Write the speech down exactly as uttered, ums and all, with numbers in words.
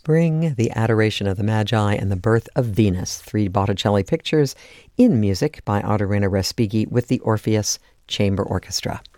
Spring, The Adoration of the Magi, and The Birth of Venus, three Botticelli pictures in music by Otarina Respighi with the Orpheus Chamber Orchestra.